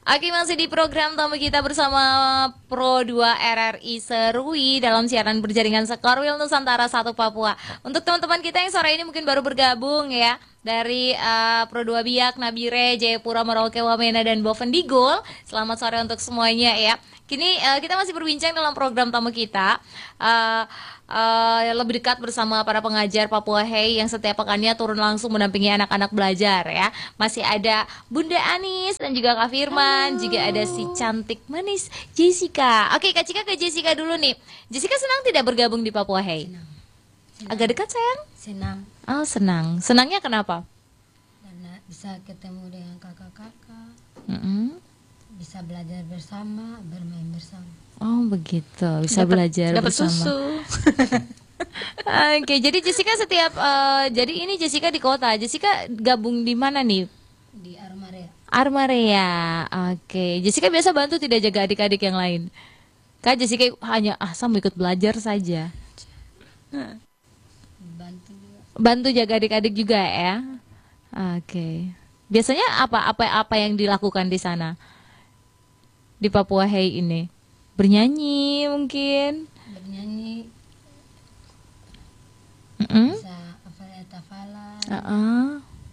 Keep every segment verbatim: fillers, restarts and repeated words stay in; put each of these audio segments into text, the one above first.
Oke, masih di program tamu kita bersama Pro dua R R I Serui dalam siaran berjaringan Sekorwil Nusantara satu Papua. Untuk teman-teman kita yang sore ini mungkin baru bergabung ya, dari uh, Pro dua Biak, Nabire, Jayapura, Merauke, Wamena, dan Bovendigul. Selamat sore untuk semuanya ya. Kini uh, kita masih berbincang dalam program tamu kita. Uh, uh, lebih dekat bersama para pengajar Papua Hey yang setiap pekannya turun langsung mendampingi anak-anak belajar ya. Masih ada Bunda Anis dan juga Kak Firman. Halo. Juga ada si cantik manis Jessica. Oke, Kak Cika ke Jessica dulu nih. Jessica senang tidak bergabung di Papua Hey? Senang. Senang. Agak dekat sayang? Senang. Oh senang. Senangnya kenapa? Karena bisa ketemu dengan kakak-kakak, mm-hmm. bisa belajar bersama, bermain bersama. Oh begitu, bisa dapet, belajar dapet bersama. Susu. Oke, jadi Jessica setiap uh, jadi ini Jessica di kota. Jessica gabung di mana nih? Di Armarea. Armarea. Oke, Jessica biasa bantu tidak jaga adik-adik yang lain? Kak Jessica hanya ah sama ikut belajar saja. Bantu juga. Bantu jaga adik-adik juga ya. Oke. Biasanya apa apa apa yang dilakukan di sana? Di Papua Hey ini? Bernyanyi mungkin? Bernyanyi. Mm-hmm. Bisa hafalan. Uh-uh.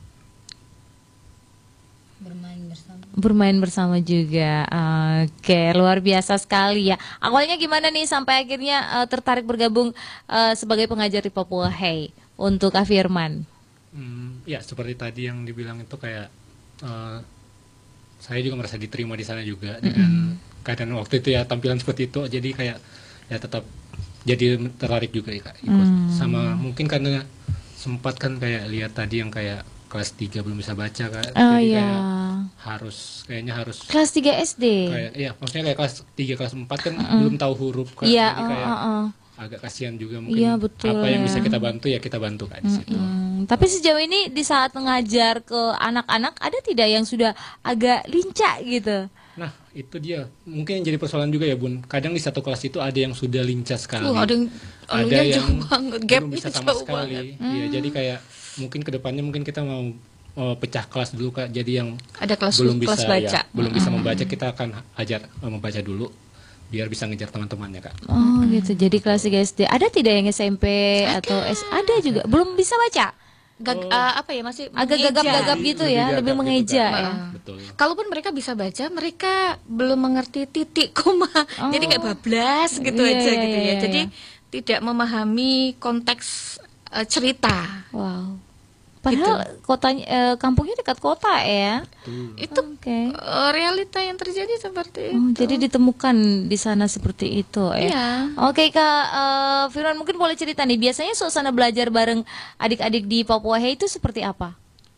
Bermain bersama. Bermain bersama juga. Oke, luar biasa sekali ya. Awalnya gimana nih sampai akhirnya uh, tertarik bergabung uh, sebagai pengajar di Papua Hey untuk Kak Firman? Hmm, ya seperti tadi yang dibilang itu kayak uh, saya juga merasa diterima di sana juga dengan mm-hmm. keadaan waktu itu ya tampilan seperti itu, jadi kayak ya tetap jadi tertarik juga ya Kak ikut. Mm. Sama mungkin karena sempat kan kayak lihat tadi yang kayak kelas tiga belum bisa baca Kak. Oh, jadi iya. kayak harus kayaknya harus kelas tiga S D. Kayak iya, maksudnya kayak kelas tiga kelas empat kan mm. belum tahu huruf Kak. Yeah, jadi kayak uh, uh, uh. agak kasihan juga mungkin. Iya, betul, apa yang ya. bisa kita bantu ya kita bantu Kak di situ. Mm-mm. Tapi sejauh ini di saat mengajar ke anak-anak ada tidak yang sudah agak lincah gitu? Nah itu dia mungkin yang jadi persoalan juga ya Bun. Kadang di satu kelas itu ada yang sudah lincah sekali, uh, ada yang, ada yang banget, belum bisa sama sekali. Iya Hmm. jadi kayak mungkin kedepannya mungkin kita mau uh, pecah kelas dulu Kak. Jadi yang ada kelas belum kelas bisa baca, ya, belum bisa Hmm. membaca kita akan ajar uh, membaca dulu biar bisa ngejar teman-temannya Kak. Oh gitu. Jadi kelas tiga S D. Ada tidak yang S M P ada. atau S? Ada juga. Belum bisa baca. Gag, Oh. uh, apa ya masih Agak mengeja. gagap-gagap gitu Lebih ya, gagap lebih gitu, mengeja Kak. ya. Betul. Kalaupun mereka bisa baca, mereka belum mengerti titik koma. Oh. Jadi kayak bablas gitu Iya, aja iya, gitu iya, ya. iya. Jadi tidak memahami konteks uh, cerita. Wow. Padahal kotanya, eh, kampungnya dekat kota ya. Betul. Itu Oke. uh, realita yang terjadi seperti Oh, itu. jadi ditemukan di sana seperti itu ya. Iya. Oke Kak uh, Firman mungkin boleh cerita nih. Biasanya suasana belajar bareng adik-adik di Papua Hey itu seperti apa?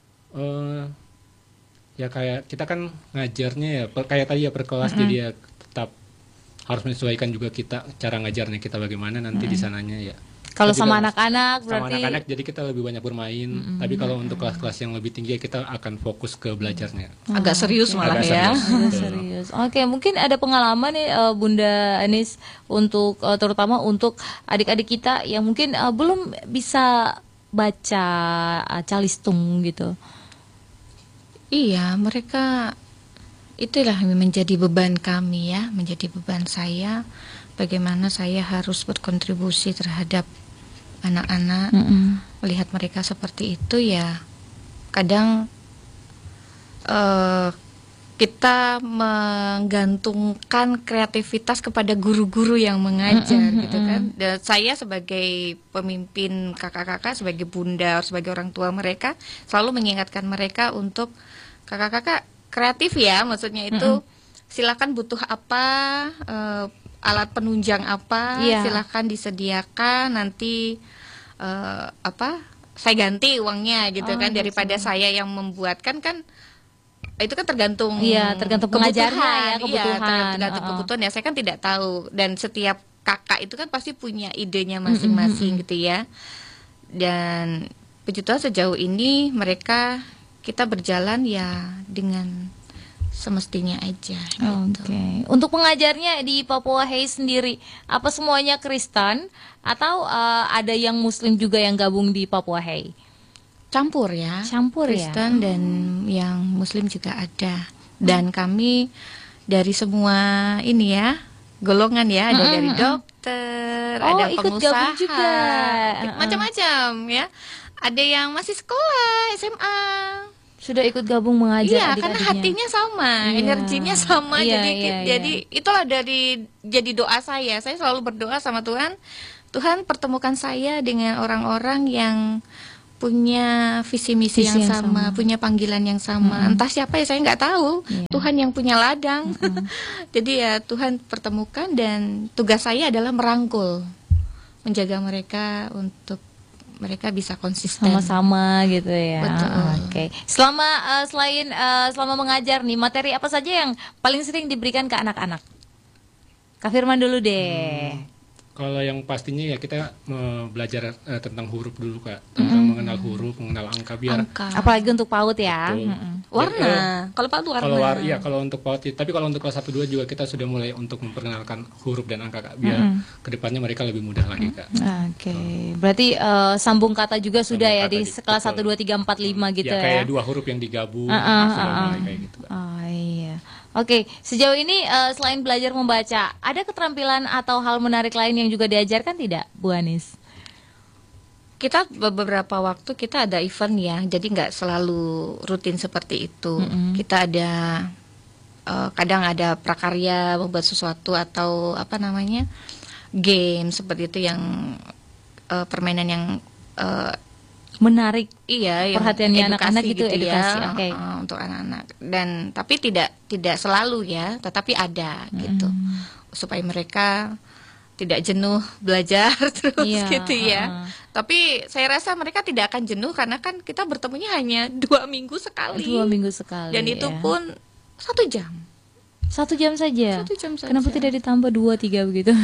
Uh, ya kayak kita kan ngajarnya ya per, kayak tadi ya per kelas, mm-hmm. jadi ya tetap harus menyesuaikan juga kita cara ngajarnya kita bagaimana nanti mm-hmm. di sananya ya. Kalau Tapi sama kalau anak-anak sama berarti anak-anak jadi kita lebih banyak bermain. Mm-hmm. Tapi kalau untuk kelas-kelas yang lebih tinggi ya kita akan fokus ke belajarnya. Agak serius malah Agak ya. serius. Agak serius. Oke, mungkin ada pengalaman nih uh, Bunda Anis untuk uh, terutama untuk adik-adik kita yang mungkin uh, belum bisa baca uh, calistung gitu. Iya, mereka itulah yang menjadi beban kami ya, menjadi beban saya. Bagaimana saya harus berkontribusi terhadap anak-anak, Mm-mm. melihat mereka seperti itu ya. Kadang uh, kita menggantungkan kreativitas kepada guru-guru yang mengajar, Mm-mm, gitu kan. Dan saya sebagai pemimpin kakak-kakak, sebagai bunda, sebagai orang tua mereka, selalu mengingatkan mereka untuk kakak-kakak kreatif ya, maksudnya itu mm-mm. silakan butuh apa, uh, alat penunjang apa, yeah. silakan disediakan, nanti uh, apa, saya ganti uangnya gitu Oh, kan, gitu. daripada saya yang membuatkan kan. Itu kan tergantung Iya, tergantung pengajarnya ya, kebutuhan. kebutuhan. Iya, tergantung Uh-uh. kebutuhan ya. Saya kan tidak tahu, dan setiap kakak itu kan pasti punya idenya masing-masing mm-hmm. gitu ya. Dan puji Tuhan sejauh ini mereka kita berjalan ya dengan semestinya aja gitu. Oke. Okay. Untuk pengajarnya di Papua Hey sendiri, apa semuanya Kristen atau uh, ada yang Muslim juga yang gabung di Papua Hey? Campur ya, Campur Kristen ya? dan yang Muslim juga ada. Dan kami dari semua ini ya golongan ya, ada Mm-mm, dari mm-mm. dokter, Oh, ada ikut pengusaha, gabung juga. Mm-mm. macam-macam ya. Ada yang masih sekolah S M A. Sudah ikut gabung mengajar Iya, karena adik-adiknya. hatinya sama, Iya. energinya sama. Iya, jadi iya, jadi itulah dari jadi doa saya. Saya selalu berdoa sama Tuhan. Tuhan pertemukan saya dengan orang-orang yang punya visi misi Visi yang, yang sama, sama. punya panggilan yang sama. Mm-mm. Entah siapa ya saya nggak tahu. Iya. Tuhan yang punya ladang. Jadi ya Tuhan pertemukan dan tugas saya adalah merangkul, menjaga mereka untuk mereka bisa konsisten. Sama-sama gitu ya. Betul. Oke. Selama eh, selain eh, selama mengajar nih, materi apa saja yang paling sering diberikan ke anak-anak? Kak Firman dulu deh. Kalau yang pastinya ya kita eh, belajar eh, tentang huruf dulu Kak, tentang mengenal huruf, mengenal angka biar Angka. Apalagi untuk PAUD ya. Betul. Mm-mm. Warna. Kalau Pak warna. Kalau war, iya kalau untuk PAUD, tapi kalau untuk kelas satu dua juga kita sudah mulai untuk memperkenalkan huruf dan angka Kak, biar kedepannya mereka lebih mudah lagi Kak. Oke. Berarti eh, sambung kata juga sudah ya kata di di- kelas betul. satu dua tiga empat lima gitu Ya ya. kayak dua huruf yang digabung, Ah, ah, sudah ah, mulai ah. kayak gitu Kak. Oh iya. Oke, sejauh ini eh, selain belajar membaca, ada keterampilan atau hal menarik lain yang juga diajarkan tidak, Bu Anis? Kita beberapa waktu kita ada event ya, jadi nggak selalu rutin seperti itu. Mm-mm. Kita ada eh, kadang ada prakarya membuat sesuatu atau apa namanya game seperti itu yang eh, permainan yang eh, Menarik. iya yang Perhatiannya edukasi anak-anak gitu, edukasi, ya, oke. eh, untuk anak-anak. Dan tapi tidak tidak selalu ya, tetapi ada gitu supaya mereka tidak jenuh belajar terus Iya, gitu ya. uh-uh. Tapi saya rasa mereka tidak akan jenuh karena kan kita bertemunya hanya dua minggu sekali. Dua minggu sekali. Dan itu ya. pun satu jam. satu jam saja. Satu jam saja. Kenapa tidak ditambah dua tiga begitu?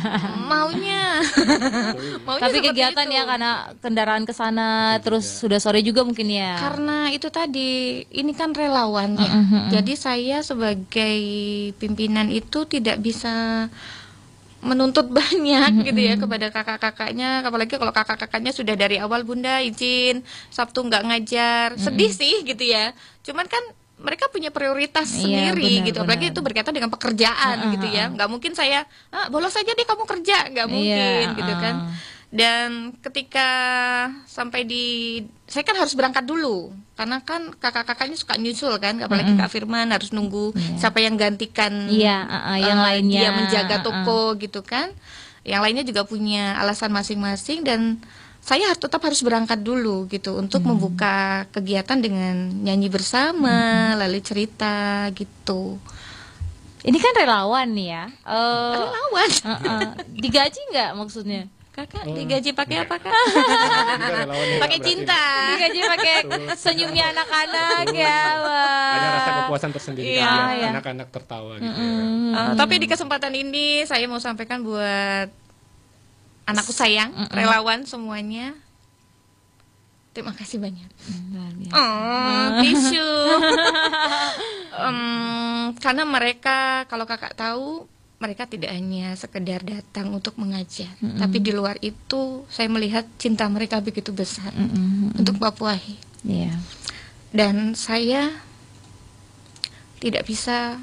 Maunya. Maunya Tapi seperti kegiatan itu. ya karena kendaraan ke sana terus sudah sore juga mungkin ya. Karena itu tadi, ini kan relawan ya. Jadi saya sebagai pimpinan itu tidak bisa menuntut banyak gitu ya kepada kakak-kakaknya, apalagi kalau kakak-kakaknya sudah dari awal Bunda izin Sabtu nggak ngajar, sedih sih gitu ya. Cuman kan mereka punya prioritas Iya, sendiri benar, gitu, apalagi benar. itu berkaitan dengan pekerjaan Uh-uh, gitu ya. Nggak mungkin saya ah, bolos saja deh kamu kerja, nggak mungkin Iya, gitu kan. uh. Dan ketika sampai di, saya kan harus berangkat dulu karena kan kakak-kakaknya suka nyusul kan, apalagi Kak Firman harus nunggu siapa yang gantikan Iya, uh-uh, yang eh, lainnya. dia menjaga Uh-uh. toko gitu kan. Yang lainnya juga punya alasan masing-masing dan saya harus tetap harus berangkat dulu gitu untuk membuka kegiatan dengan nyanyi bersama, lalu cerita gitu. Ini kan relawan nih ya. Eh, Relawan. uh-uh. Digaji nggak maksudnya? Kakak Oh, digaji pakai apa, Kak? Juga relawan ya, Pakai berarti. cinta. Digaji pakai senyumnya anak-anak ya. Wah. Ada rasa kepuasan tersendiri Iya, biar iya. anak-anak tertawa gitu ya. Mm. Eh, tapi di kesempatan ini saya mau sampaikan buat anakku sayang, relawan semuanya. Terima kasih banyak. Luar biasa. Oh, tisu. Em, karena mereka, kalau kakak tahu, mereka tidak hanya sekedar datang untuk mengajar, tapi di luar itu saya melihat cinta mereka begitu besar Mm-mm. untuk Papuahi. Iya. Dan saya tidak bisa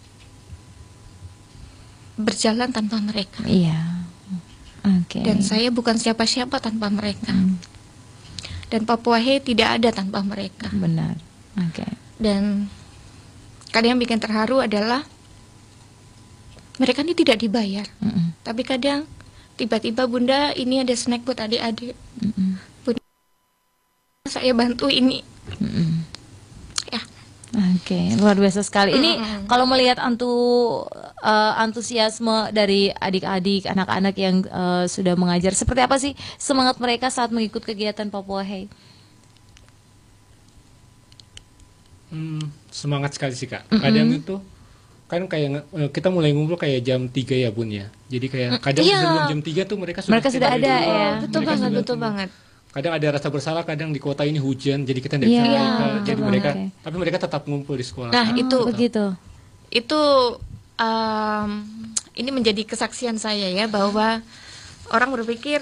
berjalan tanpa mereka. Iya. Oke. Dan saya bukan siapa-siapa tanpa mereka. Dan Papuahi tidak ada tanpa mereka. Benar. Oke. Dan kadang yang bikin terharu adalah mereka ini tidak dibayar. Mm-mm. Tapi kadang tiba-tiba Bunda ini ada snack buat adik-adik. Mm-mm. Bunda, saya bantu ini. Mm-mm. Ya. Oke, luar biasa sekali. Ini Mm-mm. kalau melihat antu eh, antusiasme dari adik-adik, anak-anak yang eh, sudah mengajar, seperti apa sih semangat mereka saat mengikuti kegiatan Papua Hey? Hmm, semangat sekali sih Kak. Kadang itu kan kayak nge- eh, kita mulai ngumpul kayak jam tiga ya Bun ya. Jadi kayak kadang iya. sebelum jam tiga tuh mereka sudah Mereka sudah standby ada, dulu. ya. Betul Mereka banget, sudah betul semua. banget. Kadang ada rasa bersalah, kadang di kota ini hujan, jadi kita tidak Iya, bisa iya, balik ke- betul jadi banget, mereka, oke. tapi mereka tetap ngumpul di sekolah. Nah, Oh, itu begitu. itu um, ini menjadi kesaksian saya ya bahwa orang berpikir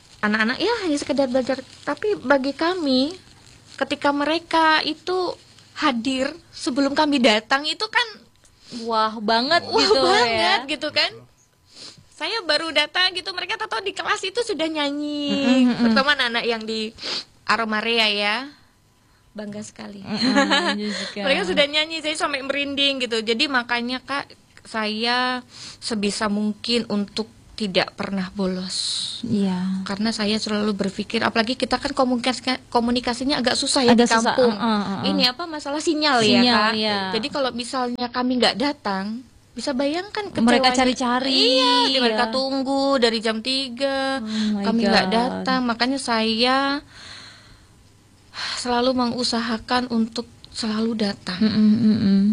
anak-anak ya hanya sekedar belajar, tapi bagi kami ketika mereka itu hadir sebelum kami datang itu kan Wah banget wah gitu banget ya. gitu kan. Saya baru datang gitu, mereka tahu di kelas itu sudah nyanyi, terutama anak-anak yang di Aromarea ya, bangga sekali. Mm, Jessica. Mereka sudah nyanyi, saya sampai merinding gitu. Jadi makanya Kak, saya sebisa mungkin untuk tidak pernah bolos. Iya. Karena saya selalu berpikir, apalagi kita kan komunikasi, komunikasinya agak susah ya Agak di susah, kampung. uh, uh, uh. Ini apa masalah sinyal, Sinyal, ya Kak. iya. Jadi kalau misalnya kami nggak datang, bisa bayangkan Mereka kecewanya. cari-cari, Iya, di mereka iya. tunggu dari jam tiga, Oh my kami nggak God. datang. Makanya saya selalu mengusahakan untuk selalu datang. Mm-mm, mm-mm.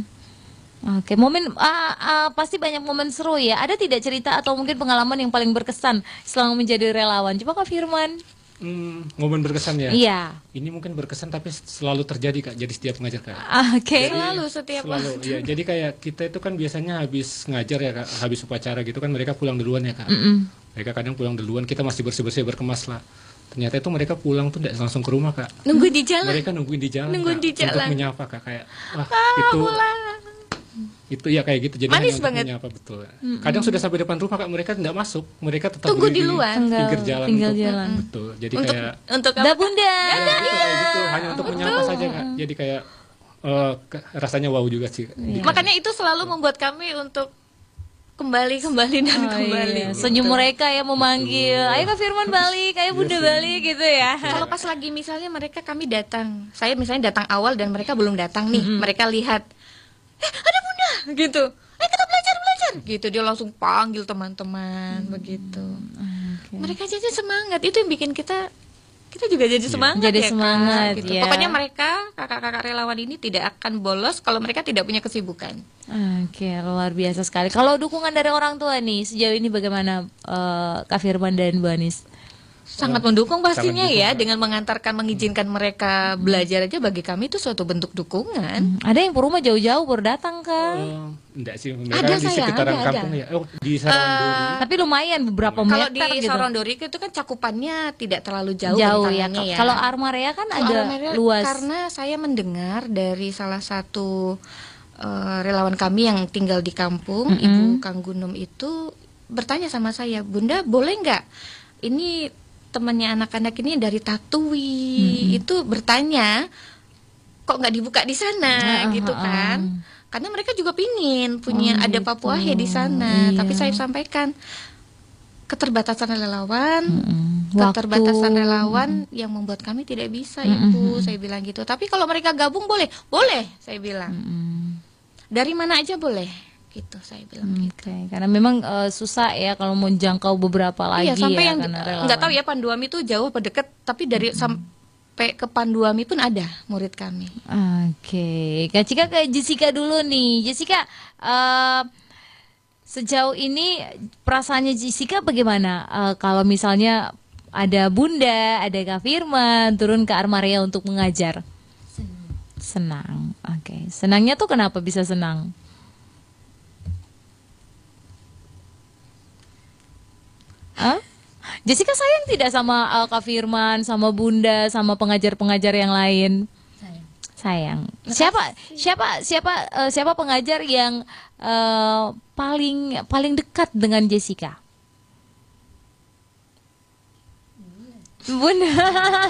Oke, momen ah, ah, pasti banyak momen seru ya. Ada tidak cerita atau mungkin pengalaman yang paling berkesan selama menjadi relawan? Coba Kak Firman. Hmm, momen berkesan ya. Iya. Ini mungkin berkesan tapi selalu terjadi Kak. Jadi setiap ngajar Kak. Ah, Oke. Jadi, Selalu setiap selalu, waktu. ya. Jadi kayak kita itu kan biasanya habis ngajar ya Kak, habis upacara gitu kan mereka pulang duluan ya Kak. Mm-mm. Mereka kadang pulang duluan, kita masih bersih-bersih berkemas lah. Ternyata itu mereka pulang tuh tidak langsung ke rumah Kak. Nunggu di jalan. Mereka nungguin di jalan. Nungguin Kak, di jalan. Untuk menyapa Kak kayak wah Ah, itu pulang. itu ya kayak gitu. Jadi Manis hanya untuk banget. menyapa betul. Kadang sudah sampai depan rumah Kak, mereka tidak masuk. Mereka tetap Tunggu berdiri di luar. pinggir Tinggal- jalan. tinggal untuk- jalan. Betul. Jadi Untuk kayak untuk Dah apa? Bunda. ya, gitu, kayak gitu hanya untuk menyapa saja Kak. Jadi kayak eh, ke- rasanya wow juga sih. Di- Makanya itu selalu membuat kami untuk kembali kembali dan Oh, kembali. iya. gitu. Senyum mereka ya memanggil, ayo Kak Firman balik, ayo Bunda balik gitu ya. Kalau pas lagi misalnya mereka kami datang, saya misalnya datang awal dan mereka belum datang nih, mereka lihat, eh ada Bunda, gitu, eh kita belajar belajar, gitu dia langsung panggil teman-teman, begitu. Mereka jadi semangat, itu yang bikin kita kita juga jadi semangat Jadi ya Kak, semangat, gitu. ya. Pokoknya mereka kakak-kakak relawan ini tidak akan bolos kalau mereka tidak punya kesibukan. Oke, luar biasa sekali. Kalau dukungan dari orang tua nih, sejauh ini bagaimana eh, Kak Firman dan Bu Anis? Sangat mendukung pastinya sangat dukung, ya, Kak. dengan mengantarkan mengizinkan mereka belajar aja bagi kami itu suatu bentuk dukungan. Ada yang ke rumah jauh-jauh baru datang Kak. Oh, enggak sih, mereka Ada, di sayang, sekitaran ada, kampung ada. ya. Oh, di Saranduri. Tapi lumayan beberapa Kalau meter di gitu. Sorondori itu kan cakupannya tidak terlalu jauh, Jauh ya. bentangannya Kalau Armarea kan Kalau agak Armada, luas. Karena saya mendengar dari salah satu eh, relawan kami yang tinggal di kampung, Mm-mm. Ibu Kang Gunum itu bertanya sama saya, Bunda boleh nggak ini temannya anak-anak ini dari Tatui itu bertanya kok nggak dibuka di sana Ah, gitu ah, kan? Karena mereka juga pingin punya Oh, ada gitu. Papuahe di sana, Iya. tapi saya sampaikan keterbatasan relawan, Mm-mm. keterbatasan Waktu. relawan yang membuat kami tidak bisa Mm-mm. Ibu, saya bilang gitu. Tapi kalau mereka gabung boleh, boleh, saya bilang. Mm-mm. Dari mana aja boleh, gitu saya bilang. Oke, karena memang eh, susah ya kalau mau jangkau beberapa lagi Iya, sampai ya, yang karena relawan. nggak tahu ya Panduami itu jauh apa deket, tapi dari sampai ke Panduami pun ada murid kami. Oke, Kak Cika ke Jessica dulu nih. Jessica, eh, sejauh ini perasaannya Jessica bagaimana? Eh, kalau misalnya ada Bunda, ada Kak Firman turun ke Armarea untuk mengajar, Senang. senang. Oke, senangnya tuh kenapa bisa senang? Hah? Jessica sayang tidak sama eh, Kak Firman, sama Bunda, sama pengajar-pengajar yang lain? Saya. Sayang. Siapa siapa siapa eh, siapa pengajar yang eh, paling paling dekat dengan Jessica? Bunda.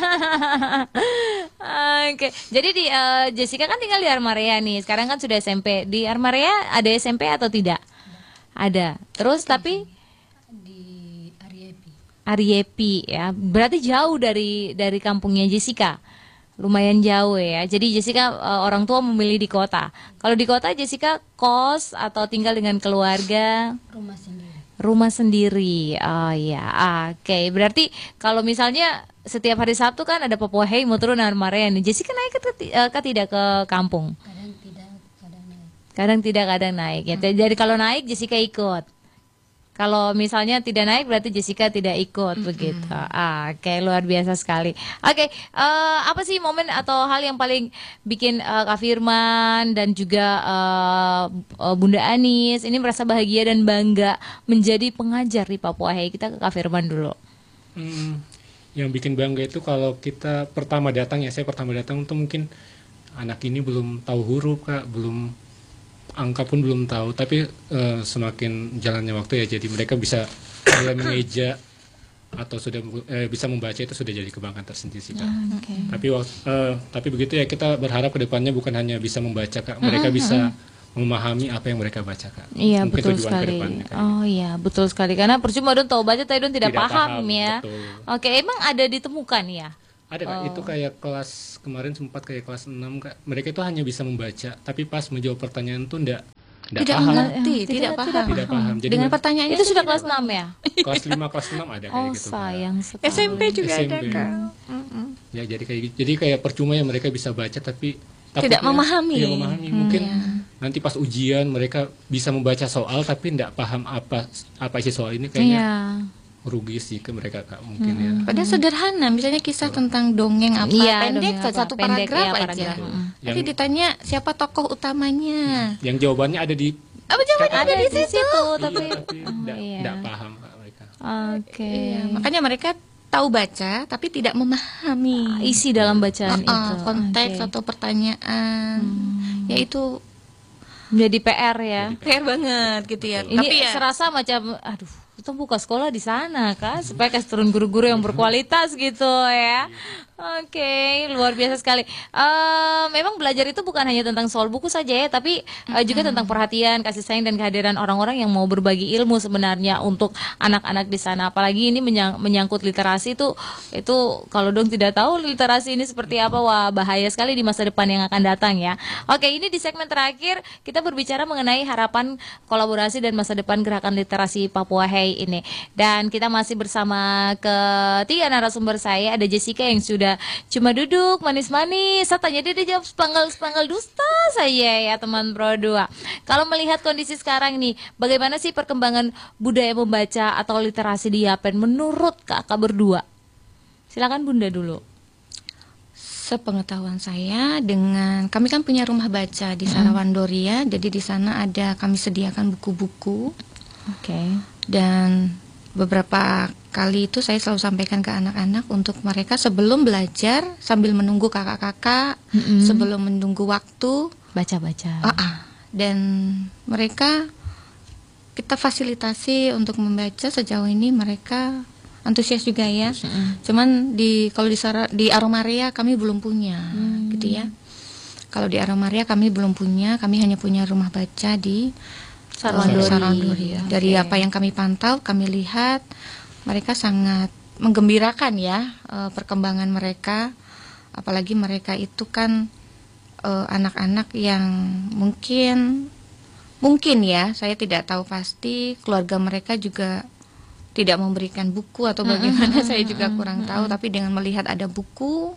Oke. Jadi di eh, Jessica kan tinggal di Armarea nih. Sekarang kan sudah S M P. Di Armarea ada S M P atau tidak? Ada. Terus tapi Di Ariepi. Ariepi ya. Berarti jauh dari dari kampungnya Jessica. Lumayan jauh ya. Jadi Jessica eh, orang tua memilih di kota. Kalau di kota Jessica kos atau tinggal dengan keluarga? Rumah sendiri. Rumah sendiri. Oh ya. Oke. Berarti kalau misalnya setiap hari Sabtu kan ada Papuahe mau turun Armarea nih. Jessica naik ke, ke, ke tidak ke kampung? Kadang tidak, kadang naik. Kadang tidak, kadang naik ya. Jadi kalau naik Jessica ikut. Kalau misalnya tidak naik berarti Jessica tidak ikut begitu. Ah, oke, luar biasa sekali. Oke, eh, apa sih momen atau hal yang paling bikin eh, Kak Firman dan juga eh, eh, Bunda Anis ini merasa bahagia dan bangga menjadi pengajar di Papuahe? Kita ke Kak Firman dulu. Hmm, yang bikin bangga itu kalau kita pertama datang ya, saya pertama datang itu mungkin anak ini belum tahu huruf Kak, belum angka pun belum tahu, tapi eh, semakin jalannya waktu ya jadi mereka bisa mulai mengeja atau sudah eh, bisa membaca, itu sudah jadi kebanggaan tersendiri sih Kak. Oke. Tapi wak- eh, tapi begitu ya, kita berharap ke depannya bukan hanya bisa membaca Kak, mereka bisa memahami apa yang mereka baca Kak. Iya, Mungkin betul tujuan ke sekali. depannya, Kak. Oh iya, betul sekali. Karena percuma Don tahu baca tapi Don tidak, Tidak paham, paham, ya. betul. Oke, emang ada ditemukan ya? Ada Kak, itu kayak kelas kemarin sempat kayak kelas enam Kak. Mereka itu hanya bisa membaca, tapi pas menjawab pertanyaan tuh enggak enggak Tidak paham. mengerti, Tidak- tidak, tidak paham. Tidak paham. Jadi Dengan men- pertanyaannya Itu sudah kelas enam ya? kelas lima, kelas enam ada kayak Oh, gitu Kak. sayang sekali. S M P juga S M P. ada Kak. Ya, jadi kayak gitu. Jadi kayak percuma ya mereka bisa baca tapi Tidak takutnya memahami. Tidak memahami. Mungkin Iya. nanti pas ujian mereka bisa membaca soal tapi enggak paham apa apa isi soal ini, kayaknya Iya. rugi sih ke mereka Kak, mungkin ya. Padahal sederhana, misalnya kisah tentang dongeng apa Iya, pendek, dongeng apa, satu pendek, paragraf ya, aja. paragraf. Mm. Tapi Yang- ditanya siapa tokoh utamanya. Yang jawabannya ada di Apa jawabannya Ada ada di di situ? situ, iya, tapi tapi enggak iya. enggak paham Kak mereka. Oke. Iya, makanya mereka tahu baca tapi tidak memahami Isi dalam bacaan Uh-uh, itu. konteks Oke. atau pertanyaan. Ya itu Menjadi P R ya. P R banget gitu ya. Ini Tapi ya serasa macam, aduh, kita buka sekolah di sana kan, supaya kasih turun guru-guru yang berkualitas gitu ya. Oke, luar biasa sekali. Eh, memang belajar itu bukan hanya tentang soal buku saja ya, tapi eh, juga tentang perhatian, kasih sayang dan kehadiran orang-orang yang mau berbagi ilmu sebenarnya untuk anak-anak di sana. Apalagi ini menyang- menyangkut literasi itu, itu kalau dong tidak tahu literasi ini seperti apa, wah bahaya sekali di masa depan yang akan datang ya. Oke, ini di segmen terakhir kita berbicara mengenai harapan kolaborasi dan masa depan gerakan literasi Papua Hey ini. Dan kita masih bersama ketiga narasumber saya, ada Jessica yang sudah cuma duduk manis-manis. Saya tanya dia, dia jawab sepanggal-sepanggal dusta saya ya teman Pro dua. Kalau melihat kondisi sekarang nih, bagaimana sih perkembangan budaya membaca atau literasi di Yapen menurut kakak berdua? Silakan Bunda dulu. sepengetahuan saya, dengan kami kan punya rumah baca di Sarawandoria, jadi di sana ada kami sediakan buku-buku. Oke. Dan beberapa kali itu saya selalu sampaikan ke anak-anak untuk mereka sebelum belajar sambil menunggu kakak-kakak, Mm-mm. sebelum menunggu waktu, Baca-baca. ah, ah. dan mereka kita fasilitasi untuk membaca. Sejauh ini mereka antusias juga ya. Cuman di kalau di Sara, di Aromaria kami belum punya, gitu ya. Kalau di Aromaria kami belum punya, kami hanya punya rumah baca di Sarwandori. Sarwandori. Dari Oke. apa yang kami pantau, kami lihat mereka sangat menggembirakan ya eh, perkembangan mereka. Apalagi mereka itu kan eh, anak-anak yang mungkin mungkin ya, saya tidak tahu pasti, keluarga mereka juga tidak memberikan buku atau bagaimana, saya juga kurang tahu. Tapi dengan melihat ada buku,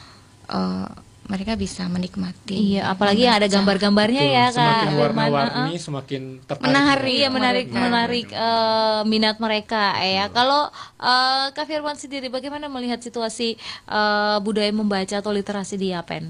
eh, mereka bisa menikmati. Iya, apalagi yang ada membaca. gambar-gambarnya ya Kak. Semakin Firman. warna-warni, semakin tertarik. Menarik, Iya, menarik Menarik. menarik eh, minat mereka ya. Kalau eh, Kak Firman sendiri bagaimana melihat situasi eh, budaya membaca atau literasi di Yapen?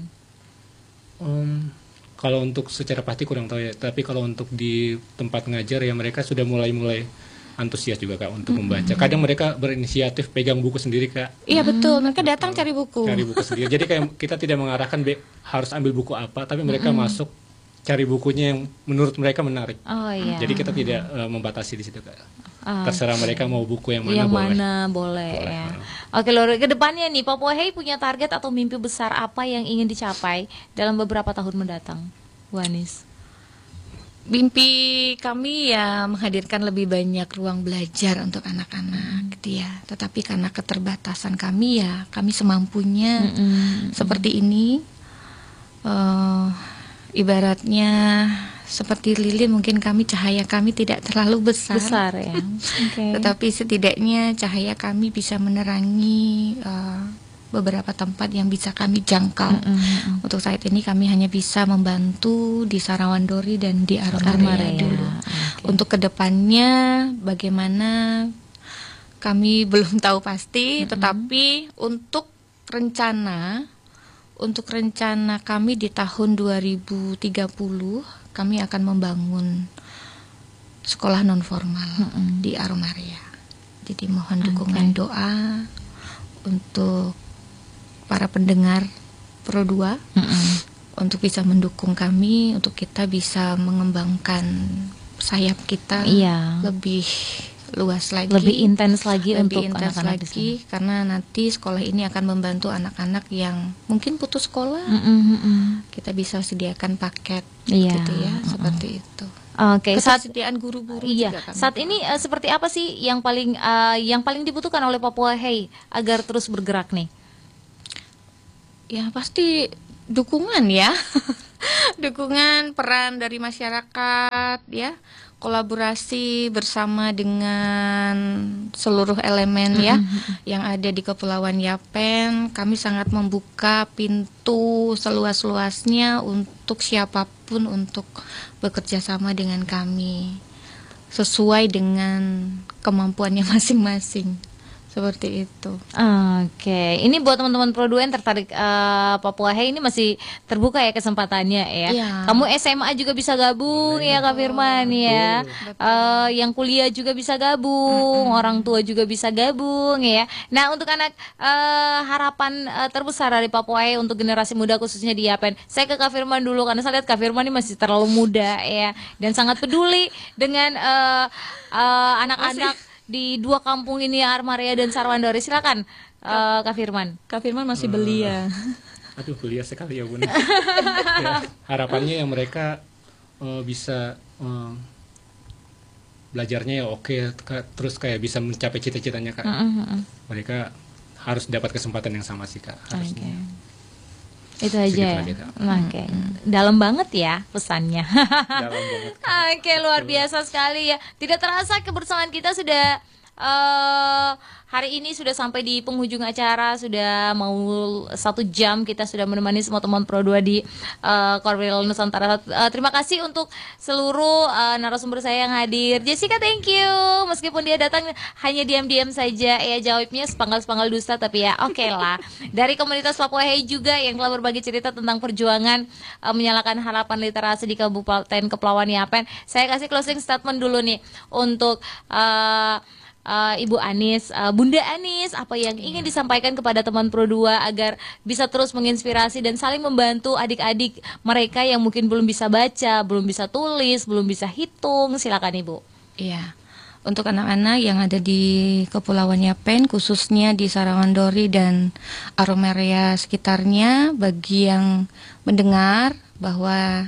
Em, kalau untuk secara pasti kurang tahu ya, tapi kalau untuk di tempat ngajar ya mereka sudah mulai-mulai antusias juga Kak untuk membaca. Kadang mereka berinisiatif pegang buku sendiri Kak, Iya betul, mereka datang cari buku. cari buku sendiri. Jadi kayak kita tidak mengarahkan be, harus ambil buku apa, tapi mereka masuk cari bukunya yang menurut mereka menarik. Oh iya. Jadi kita tidak eh, membatasi di situ Kak. Ah, Terserah mereka mau buku yang mana yang boleh. mana boleh, Boleh, ya. boleh. Oke, Lore, ke depannya nih Papua Hey punya target atau mimpi besar apa yang ingin dicapai dalam beberapa tahun mendatang? Bu Anis. Mimpi kami ya menghadirkan lebih banyak ruang belajar untuk anak-anak gitu ya. Tetapi karena keterbatasan kami ya, kami semampunya seperti ini. Eh, ibaratnya seperti lilin, mungkin kami cahaya kami tidak terlalu besar. Besar ya. Oke. Tetapi setidaknya cahaya kami bisa menerangi eh, beberapa tempat yang bisa kami jangkau. Untuk saat ini kami hanya bisa membantu di Sarawandori dan di Aromaria Aromaria, dulu. oke. Untuk kedepannya bagaimana kami belum tahu pasti, tetapi untuk rencana untuk rencana kami di tahun dua ribu tiga puluh kami akan membangun sekolah non formal di Aromaria. Jadi mohon dukungan doa untuk para pendengar Pro dua untuk bisa mendukung kami, untuk kita bisa mengembangkan sayap kita Iya. lebih luas lagi, Lebih intens lagi lebih untuk intens anak-anak di lagi, karena nanti sekolah ini akan membantu anak-anak yang mungkin putus sekolah. Mm, mm, mm, mm. Kita bisa sediakan paket, Iya, gitu ya, mm-mm. seperti itu. Oke, saat Ketersediaan guru-guru iya, juga kami. saat ini eh, seperti apa sih yang paling eh, yang paling dibutuhkan oleh Papua Hey agar terus bergerak nih? Ya pasti dukungan ya, dukungan peran dari masyarakat ya, kolaborasi bersama dengan seluruh elemen ya yang ada di Kepulauan Yapen. Kami sangat membuka pintu seluas-luasnya untuk siapapun untuk bekerja sama dengan kami sesuai dengan kemampuannya masing-masing. Seperti itu. Oke, ini buat teman-teman Pro dua yang tertarik eh, Papua Hey, ini masih terbuka ya kesempatannya ya. Iya. Kamu S M A juga bisa gabung ya Kak Firman ya. Eh, yang kuliah juga bisa gabung, orang tua juga bisa gabung ya. Nah untuk anak eh, harapan eh, terbesar dari Papua Hey untuk generasi muda khususnya di Yapen. Saya ke Kak Firman dulu karena saya lihat Kak Firman ini masih terlalu muda ya dan sangat peduli dengan eh, eh, anak-anak di dua kampung ini, Armaria dan Sarwandori. Silakan eh, Kak Firman. Kak Firman masih belia. Aduh, belia sekali ya Bun. Ya, harapannya yang mereka eh, bisa eh, belajarnya ya oke, Kak. Terus kayak bisa mencapai cita-citanya Kak. Mereka harus dapat kesempatan yang sama sih Kak. Harusnya. Itu aja Segitu ya. aja, Kak. Oke. Dalam banget ya pesannya. Dalam banget Kak. Oke, luar biasa sekali ya. Tidak terasa kebersamaan kita sudah eh hari ini sudah sampai di penghujung acara, sudah mau satu jam kita sudah menemani semua teman Pro dua di uh, Korwil Nusantara. Uh, terima kasih untuk seluruh uh, narasumber saya yang hadir. Jessica, thank you. Meskipun dia datang hanya diam-diam saja, ya jawabnya sepanggal-sepanggal dusta, tapi ya oke okay lah. Dari komunitas Papua Hey juga yang telah berbagi cerita tentang perjuangan uh, menyalakan harapan literasi di Kabupaten Kepulauan Yapen. Saya kasih closing statement dulu nih untuk uh, Uh, Ibu Anis, uh, Bunda Anis, apa yang ingin disampaikan kepada teman Pro dua agar bisa terus menginspirasi dan saling membantu adik-adik mereka yang mungkin belum bisa baca, belum bisa tulis, belum bisa hitung. Silakan Ibu. Iya. Untuk anak-anak yang ada di Kepulauan Yapen, khususnya di Sarawandori dan Aromaria sekitarnya, bagi yang mendengar bahwa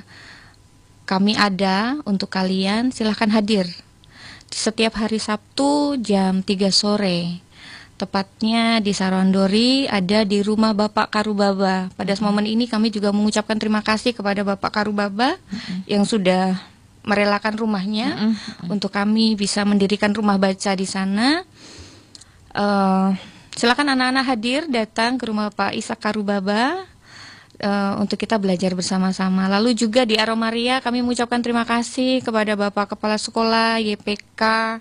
kami ada untuk kalian, silahkan hadir setiap hari Sabtu jam tiga sore. Tepatnya di Sarawandori, ada di rumah Bapak Karubaba. Pada momen ini kami juga mengucapkan terima kasih kepada Bapak Karubaba mm-hmm. yang sudah merelakan rumahnya mm-hmm. untuk kami bisa mendirikan rumah baca di sana. Uh, silakan anak-anak hadir datang ke rumah Pak Ishak Karubaba Uh, untuk kita belajar bersama-sama. Lalu juga di Aromaria kami mengucapkan terima kasih kepada Bapak Kepala Sekolah Y P K.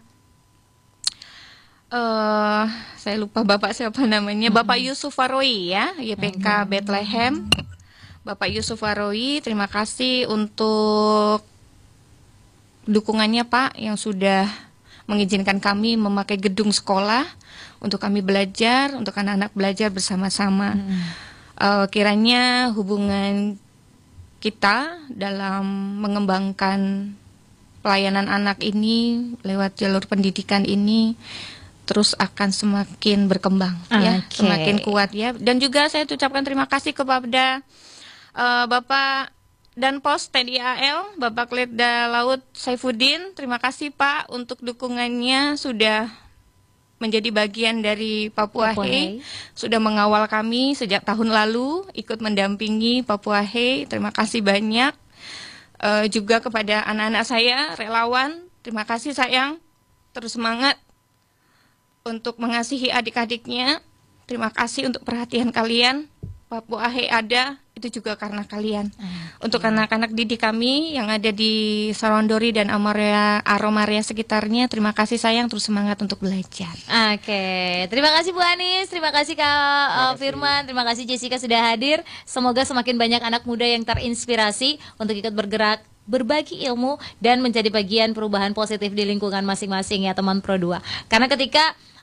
Uh, saya lupa Bapak siapa namanya. Mm-hmm. Bapak Yusuf Faroi ya, Y P K mm-hmm. Bethlehem. Bapak Yusuf Faroi, terima kasih untuk dukungannya Pak yang sudah mengizinkan kami memakai gedung sekolah untuk kami belajar, untuk anak-anak belajar bersama-sama. Mm-hmm. Uh, kiranya hubungan kita dalam mengembangkan pelayanan anak ini lewat jalur pendidikan ini terus akan semakin berkembang okay. ya, semakin kuat ya. Dan juga saya ucapkan terima kasih kepada uh, Bapak dan Pos T N I A L, Bapak Letda Laut Saifuddin. Terima kasih Pak untuk dukungannya, sudah menjadi bagian dari Papua, Papua Hey, sudah mengawal kami sejak tahun lalu, ikut mendampingi Papua Hey. Terima kasih banyak. Uh, juga kepada anak-anak saya, relawan, terima kasih sayang, terus semangat untuk mengasihi adik-adiknya. Terima kasih untuk perhatian kalian. Papua Hey ada, itu juga karena kalian. Okay. Untuk anak-anak didik kami yang ada di Sarawandori dan Aromaria, Aromaria sekitarnya, terima kasih sayang, terus semangat untuk belajar. Oke, okay. Terima kasih Bu Anis, terima kasih Kak terima kasih. Firman, terima kasih Jessica sudah hadir. Semoga semakin banyak anak muda yang terinspirasi untuk ikut bergerak, berbagi ilmu dan menjadi bagian perubahan positif di lingkungan masing-masing ya teman Pro dua. Karena ketika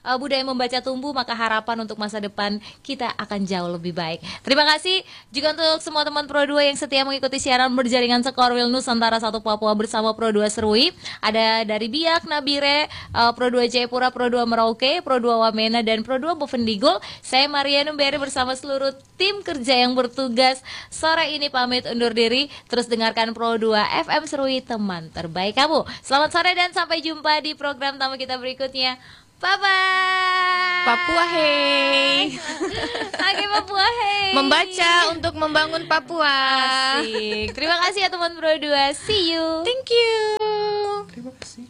uh, budaya membaca tumbuh, maka harapan untuk masa depan kita akan jauh lebih baik. Terima kasih juga untuk semua teman Pro dua yang setia mengikuti siaran berjaringan Sekorwil Nusantara satu Papua bersama Pro dua Serui. Ada dari Biak, Nabire, uh, Pro dua Jayapura, Pro dua Merauke, Pro dua Wamena, dan Pro dua Bovendigul. Saya Maria Numberi bersama seluruh tim kerja yang bertugas sore ini pamit undur diri. Terus dengarkan Pro dua F M Serui, teman terbaik kamu. Selamat sore dan sampai jumpa di program tamu kita berikutnya. Bye bye. Papua Hey. Oke, Papua Hey. Membaca untuk membangun Papua. Asik. Terima kasih ya teman Pro dua. See you. Thank you. Terima kasih.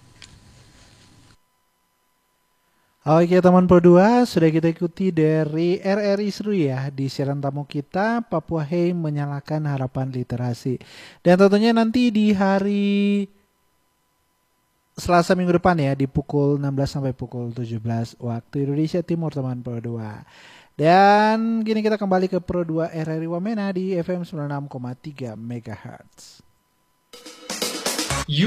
Oke teman Pro dua, sudah kita ikuti dari R R I Seru ya di siaran tamu kita Papua Hey menyalakan harapan literasi. Dan tentunya nanti di hari Selasa minggu depan ya di pukul enam belas sampai pukul tujuh belas waktu Indonesia Timur teman Pro dua. Dan kini kita kembali ke Pro dua R R I Wamena di F M sembilan puluh enam koma tiga megahertz.